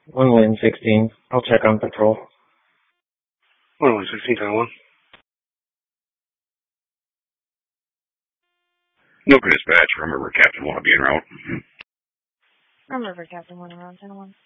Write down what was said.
1 Wind 16. I'll check on patrol. 1 Wind 16, Taiwan. No dispatch. Remember, Captain 1 will be en route. Remember, Captain 1 around 10-1.